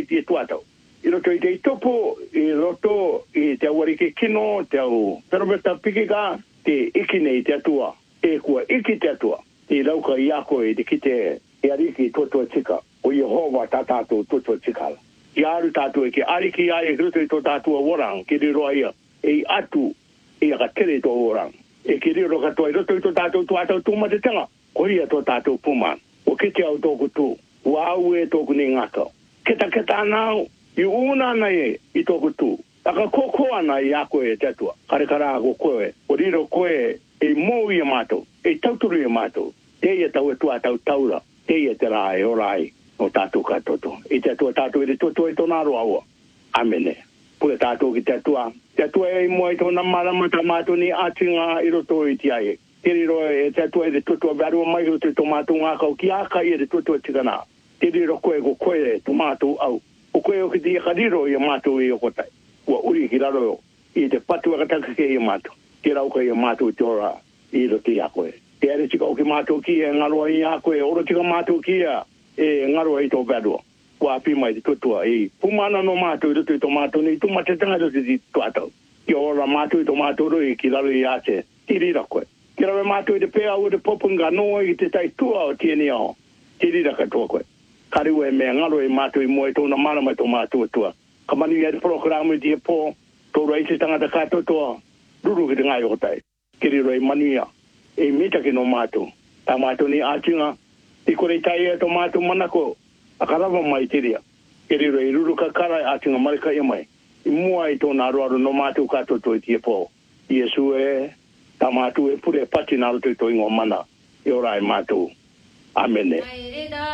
i te tuatau. I roto i te topo, i roto i te awari ke kino, te au peroveta pikika, te iki nei te atua, e kua iki te atua, te lauka i ako e te kite e ariki totua tika, o Yehova tā tātou totua tikala. I aru tātou e ke ariki ai e roto i tō tātua warang, ke riro ia, e atu, e aka tere tō warang, e ke riro katoa i roto i tō tātou tuatau tūmatetanga, ko ia tō tātou puman, o ke te au tōku tū, wau e tōku ni ngakau. Keta anau, i una nei i tōku tū, aka koko ana i ako e te atua, karekara ako koe, o riro koe e mou i a mātou, e tauturu i a mātou, te ia tau e tuatau taura, te ia te rā e orai, o tātou katoto. I te atua tātou e te toto e tōna aroa ua. Amene. Pule tātou ki te atua. Te atua e mua i tōna marama tā mātou ni atinga i roto i te ae. Te riro e te atua e te toto a bērua mai roto i tō mātou ngākau ki āka i e te toto e tikana. Te riro koe ko koe e tō mātou au. O koe o ki te ikariro i a mātou i o kotai. Ua uri ki raro i te patu akataka ke i a mātou. Te rauka i a mātou i tōra i roto i a koe. Te are tika o ki mātou ki e ngaroa i a koe. Oro tika mātou ki e ngaro ai tō bērua. Kua api mai te tutua e pumana no mātou i roto i tō mātou ni tu matetanga roto i tuatau. Ki ora mātou i tō mātou roi ki raro i ate. Tirira koe. Ki raro mātou i te pēa o te popunga noa i te tai tua o tieni ao. Tirira katoa koe. Kariu e mea ngaro i mātou i mua i tōna marama i tō mātou tua. Kamani i ate programa i te pō. Tōra i te tangata kātou toa. Ruru ki te ngai o tai. Kiri roi manuia. E mita ki no mātou. Tā mātou ni ātinga. I kore tai e tō mātou manako, a karawa mai tiria. E riro i ruru ka karai ātinga marika i mai. I mua i tōna aruaru no mātou katoto i tie pō. Iesu e, tā mātou e pure pati naro tui tō ingo mana. I ora e mātou. Amene.